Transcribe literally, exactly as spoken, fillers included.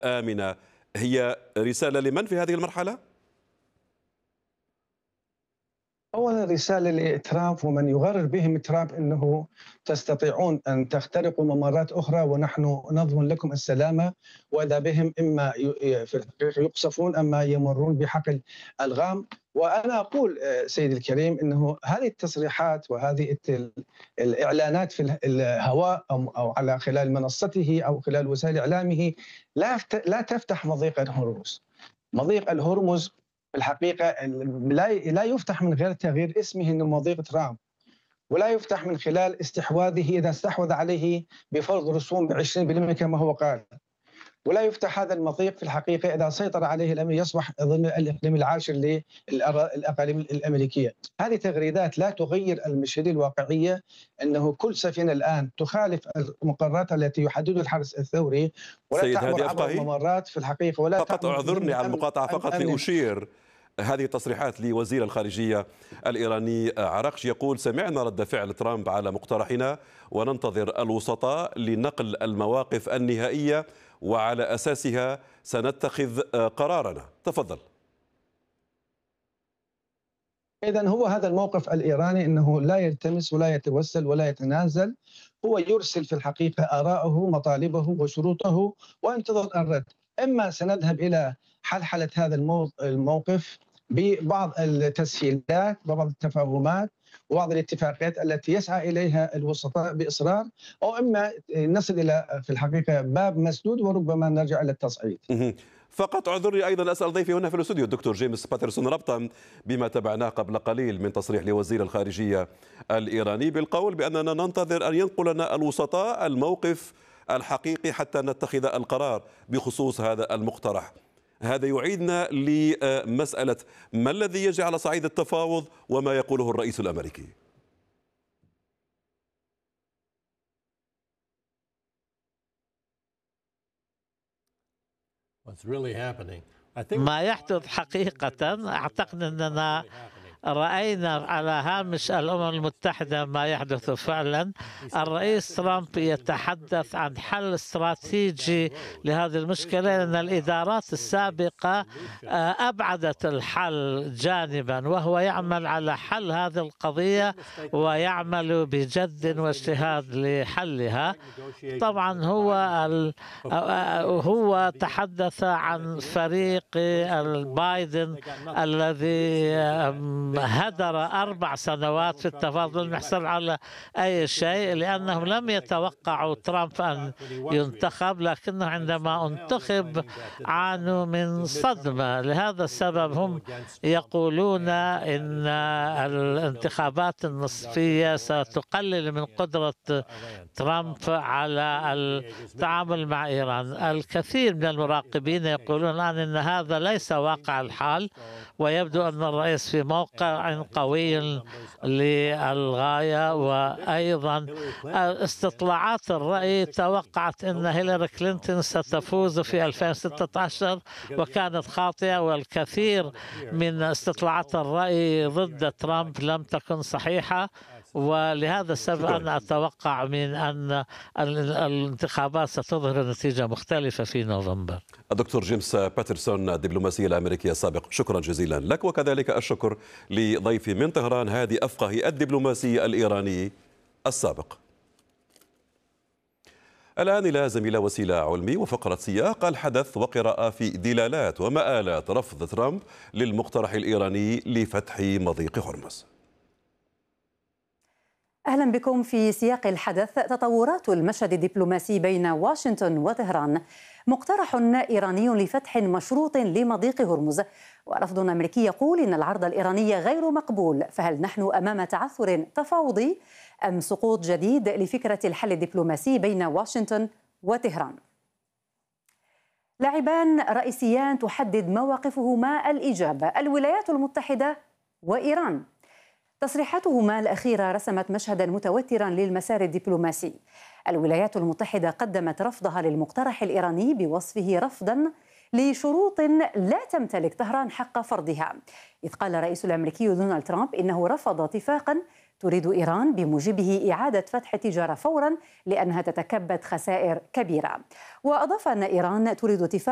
آمنة هي رسالة لمن في هذه المرحلة؟ أولا رسالة لترامب ومن يغرر بهم ترامب أنه تستطيعون أن تخترقوا ممرات أخرى ونحن نضمن لكم السلامة، وإذا بهم إما في الحقيقة يقصفون أما يمرون بحقل الغام. وأنا أقول سيدي الكريم أنه هذه التصريحات وهذه الإعلانات في الهواء أو على خلال منصته أو خلال وسائل إعلامه لا لا تفتح مضيق الهرمز. مضيق الهرمز في الحقيقة لا لا يفتح من غير تغيير اسمه انه مضيق ترامب، ولا يفتح من خلال استحواذه اذا استحوذ عليه بفرض رسوم ب عشرين بالمئة كما هو قال، ولا يفتح هذا المضيق في الحقيقة إذا سيطر عليه الأمر يصبح ضمن الإقليم العاشر للأقاليم الأمريكية. هذه تغريدات لا تغير المشهدية الواقعية، أنه كل سفينة الآن تخالف المقررات التي يحددها الحرس الثوري ولا سيد تعبر هادي عبر أفقهي، الممرات في الحقيقة ولا فقط تعبر اعذرني على المقاطعة، فقط لأشير هذه التصريحات لوزير الخارجية الإيراني عراقشي، يقول: سمعنا رد فعل ترامب على مقترحنا وننتظر الوسطاء لنقل المواقف النهائية وعلى أساسها سنتخذ قرارنا. تفضل. إذن هو هذا الموقف الإيراني، أنه لا يلتمس ولا يتوسل ولا يتنازل، هو يرسل في الحقيقة آراءه مطالبه وشروطه وينتظر الرد. إما سنذهب إلى حلحلة هذا الموقف ببعض التسهيلات وبعض التفاهمات وبعض الاتفاقيات التي يسعى إليها الوسطاء بإصرار، أو إما نصل إلى في الحقيقة باب مسدود وربما نرجع إلى التصعيد. فقط اعذرني ايضا اسال ضيفي هنا في الاستوديو الدكتور جيمس باترسون، ربطا بما تابعناه قبل قليل من تصريح لوزير الخارجيه الايراني بالقول باننا ننتظر ان ينقل لنا الوسطاء الموقف الحقيقي حتى نتخذ القرار بخصوص هذا المقترح. هذا يعيدنا لمساله ما الذي يجري على صعيد التفاوض وما يقوله الرئيس الامريكي. ما يحدث حقيقة، أعتقد أننا رأينا على هامش الأمم المتحدة ما يحدث فعلا. الرئيس ترامب يتحدث عن حل استراتيجي لهذه المشكلة، لأن الإدارات السابقة أبعدت الحل جانبا، وهو يعمل على حل هذه القضية ويعمل بجد واجتهاد لحلها. طبعا هو هو تحدث عن فريق البايدن الذي هدر أربع سنوات في التفاوض، لم يحصل على أي شيء لأنهم لم يتوقعوا ترامب أن ينتخب، لكنه عندما انتخب عانوا من صدمة. لهذا السبب هم يقولون إن الانتخابات النصفية ستقلل من قدرة ترامب على التعامل مع إيران. الكثير من المراقبين يقولون الآن إن هذا ليس واقع الحال، ويبدو أن الرئيس في موقع قوي للغاية. وأيضا استطلاعات الرأي توقعت أن هيلاري كلينتون ستفوز في ألفين وستة عشر وكانت خاطئة، والكثير من استطلاعات الرأي ضد ترامب لم تكن صحيحة. ولهذا السبب أنا أتوقع من أن الانتخابات ستظهر نتيجة مختلفة في نوفمبر. الدكتور جيمس باترسون الدبلوماسي الأمريكي السابق، شكرا جزيلا لك، وكذلك الشكر لضيفي من طهران هادي أفقهي الدبلوماسي الإيراني السابق. الآن إلى زميلة وسيلة علمي وفقرة سياق الحدث وقراءة في دلالات ومآلات رفض ترامب للمقترح الإيراني لفتح مضيق هرمز. أهلا بكم في سياق الحدث. تطورات المشهد الدبلوماسي بين واشنطن وطهران. مقترح إيراني لفتح مشروط لمضيق هرمز، ورفض أمريكي يقول إن العرض الإيراني غير مقبول. فهل نحن أمام تعثر تفاوضي أم سقوط جديد لفكرة الحل الدبلوماسي بين واشنطن وطهران؟ لاعبان رئيسيان تحدد مواقفهما الإجابة: الولايات المتحدة وإيران. تصريحاتهما الأخيرة رسمت مشهدا متوترا للمسار الدبلوماسي. الولايات المتحدة قدمت رفضها للمقترح الإيراني بوصفه رفضا لشروط لا تمتلك طهران حق فرضها، إذ قال الرئيس الأمريكي دونالد ترامب إنه رفض اتفاقا تريد إيران بموجبه إعادة فتح التجارة فورا لأنها تتكبد خسائر كبيرة. وأضاف أن إيران تريد اتفاقا